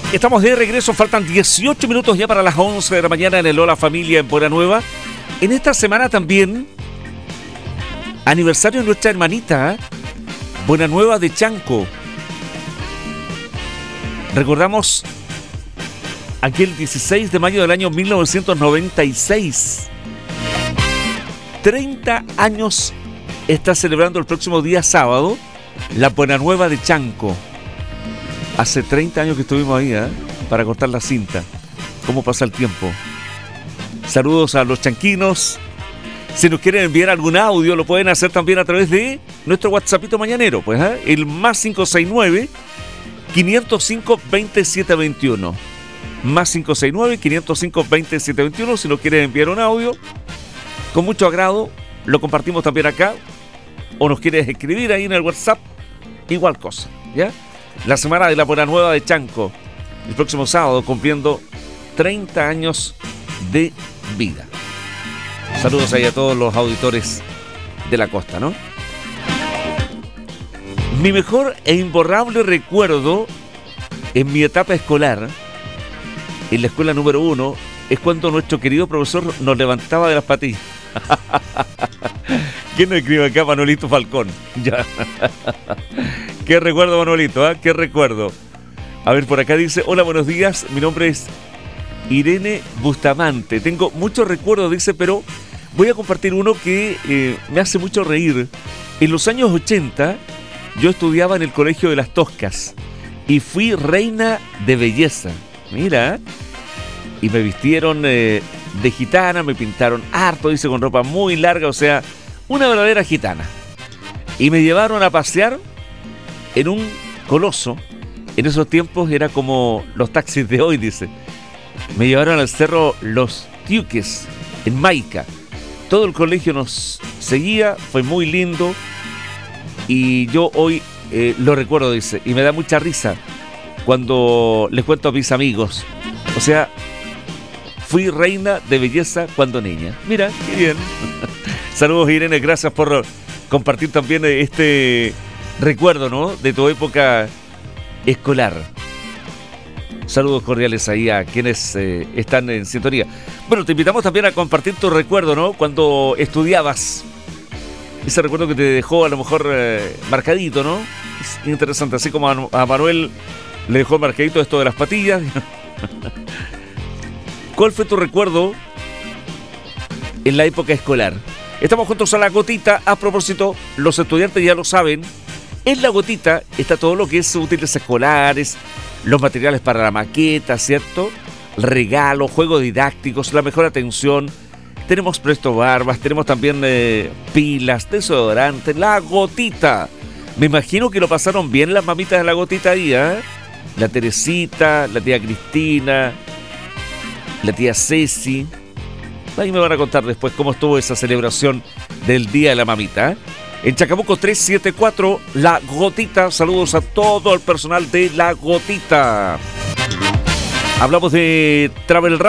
Estamos de regreso, faltan 18 minutos ya para las 11 de la mañana en el Hola Familia en Buenanueva. En esta semana también, aniversario de nuestra hermanita, Buenanueva de Chanco. Recordamos aquel 16 de mayo del año 1996. 30 años está celebrando el próximo día sábado la Buenanueva de Chanco. Hace 30 años que estuvimos ahí, para cortar la cinta. ¿Cómo pasa el tiempo? Saludos a los chanquinos. Si nos quieren enviar algún audio, lo pueden hacer también a través de nuestro WhatsAppito mañanero, pues, el más 569-505-2721. Más 569-505-2721. Si nos quieren enviar un audio, con mucho agrado, lo compartimos también acá. O nos quieres escribir ahí en el WhatsApp, igual cosa, ¿ya? La semana de la Buenanueva de Chanco, el próximo sábado, cumpliendo 30 años de vida. Saludos ahí a todos los auditores de la costa, ¿no? Mi mejor e imborrable recuerdo en mi etapa escolar, en la escuela número 1, es cuando nuestro querido profesor nos levantaba de las patillas. ¿Quién nos escribe acá? Manuelito Falcón. Ya. Qué recuerdo, Manuelito, qué recuerdo. A ver, por acá dice: hola, buenos días, mi nombre es Irene Bustamante. Tengo muchos recuerdos, dice, pero voy a compartir uno que me hace mucho reír. En los años 80, yo estudiaba en el Colegio de las Toscas y fui reina de belleza. Mira, y me vistieron de gitana, me pintaron harto, dice, con ropa muy larga, o sea, una verdadera gitana. Y me llevaron a pasear en un coloso. En esos tiempos era como los taxis de hoy, dice. Me llevaron al cerro Los Tiuques, en Maica. Todo el colegio nos seguía, fue muy lindo. Y yo hoy lo recuerdo, dice, y me da mucha risa cuando les cuento a mis amigos. O sea, fui reina de belleza cuando niña. Mira, qué bien. Saludos, Irene, gracias por compartir también este recuerdo, ¿no?, de tu época escolar. Saludos cordiales ahí a quienes están en sintonía. Bueno, te invitamos también a compartir tu recuerdo, ¿no?, cuando estudiabas. Ese recuerdo que te dejó a lo mejor marcadito, ¿no? Es interesante, así como a Manuel le dejó marcadito esto de las patillas. ¿Cuál fue tu recuerdo en la época escolar? Estamos juntos a La Gotita. A propósito, los estudiantes ya lo saben, en La Gotita está todo lo que es útiles escolares, los materiales para la maqueta, ¿cierto? Regalos, juegos didácticos, la mejor atención. Tenemos presto barbas, tenemos también pilas, desodorante. La Gotita. Me imagino que lo pasaron bien las mamitas de La Gotita ahí, ¿eh? La Teresita, la tía Cristina, la tía Ceci. Ahí me van a contar después cómo estuvo esa celebración del Día de la Mamita. En Chacabuco 374, La Gotita. Saludos a todo el personal de La Gotita. Hablamos de Travel